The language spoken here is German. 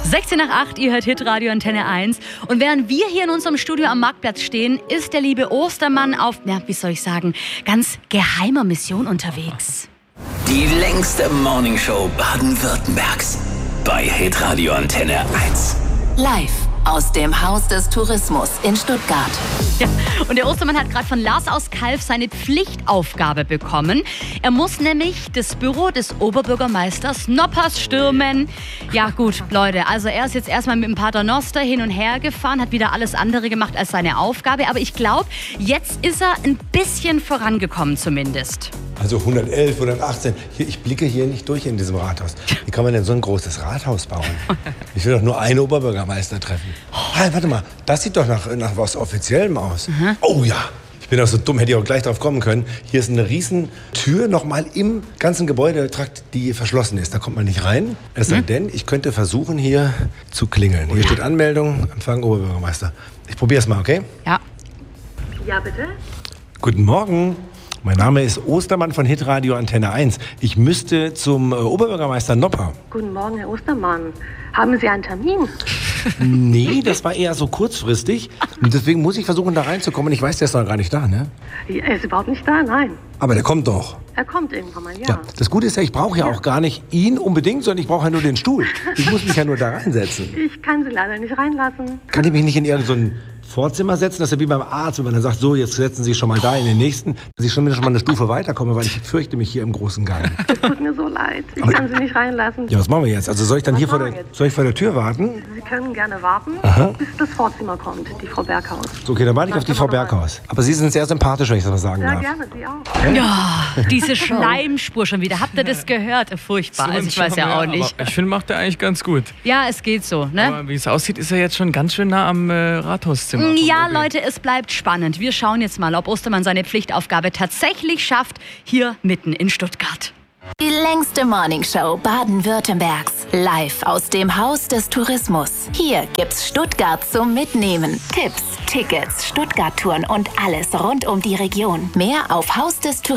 16 nach 8, ihr hört Hitradio Antenne 1. Und während wir hier in unserem Studio am Marktplatz stehen, ist der liebe Ostermann auf, ganz geheimer Mission unterwegs. Die längste Morningshow Baden-Württembergs bei Hitradio Antenne 1. Live aus dem Haus des Tourismus in Stuttgart. Ja, und der Ostermann hat gerade von Lars aus Kalf seine Pflichtaufgabe bekommen. Er muss nämlich das Büro des Oberbürgermeisters Noppers stürmen. Ja gut, Leute, also er ist jetzt erstmal mit dem Paternoster hin und her gefahren, hat wieder alles andere gemacht als seine Aufgabe. Aber ich glaube, jetzt ist er ein bisschen vorangekommen zumindest. Also 111, 118. Ich blicke hier nicht durch in diesem Rathaus. Wie kann man denn so ein großes Rathaus bauen? Ich will doch nur einen Oberbürgermeister treffen. Hey, warte mal, das sieht doch nach was Offiziellem aus. Oh ja, ich bin doch so dumm, hätte ich auch gleich drauf kommen können. Hier ist eine riesen Tür nochmal im ganzen Gebäudetrakt, die verschlossen ist. Da kommt man nicht rein. Es sei denn, ich könnte versuchen, hier zu klingeln. Hier steht Anmeldung, Empfang Oberbürgermeister. Ich probiere es mal, okay? Ja. Ja, bitte? Guten Morgen. Mein Name ist Ostermann von Hitradio Antenne 1. Ich müsste zum Oberbürgermeister Nopper. Guten Morgen, Herr Ostermann. Haben Sie einen Termin? Nee, das war eher so kurzfristig. Und deswegen muss ich versuchen, da reinzukommen. Ich weiß, der ist noch gar nicht da, ne? Er ist überhaupt nicht da, nein. Aber der kommt doch. Er kommt irgendwann mal, ja. Ja, das Gute ist ja, ich brauche ja auch gar nicht ihn unbedingt, sondern ich brauche ja nur den Stuhl. Ich muss mich ja nur da reinsetzen. Ich kann Sie leider nicht reinlassen. Kann ich mich nicht in irgendein Vorzimmer setzen? Das ist ja wie beim Arzt, wenn man dann sagt, so, jetzt setzen Sie sich schon mal da in den nächsten, dass ich schon mal eine Stufe weiterkomme, weil ich fürchte mich hier im großen Gang. Es tut mir so leid. Ich kann Sie nicht reinlassen. Ja, was machen wir jetzt? Also soll ich dann hier vor der Tür warten? Sie können gerne warten, bis das Vorzimmer kommt, die Frau Berghaus. So, okay, dann warte ich auf die Frau Berghaus. Aber Sie sind sehr sympathisch, wenn ich das mal sagen Ja, darf. gerne, Sie auch. Ja, diese Schleimspur schon wieder. Habt ihr das gehört? Furchtbar. Also ich weiß ja auch nicht. Aber ich finde, macht er eigentlich ganz gut. Ja, es geht so, ne? Aber wie es aussieht, ist er jetzt schon ganz schön nah am Rathauszimmer. Ja, Leute, es bleibt spannend. Wir schauen jetzt mal, ob Ostermann seine Pflichtaufgabe tatsächlich schafft, hier mitten in Stuttgart. Die längste Morningshow Baden-Württembergs. Live aus dem Haus des Tourismus. Hier gibt's Stuttgart zum Mitnehmen. Tipps, Tickets, Stuttgart-Touren und alles rund um die Region. Mehr auf hausdestourismus.de.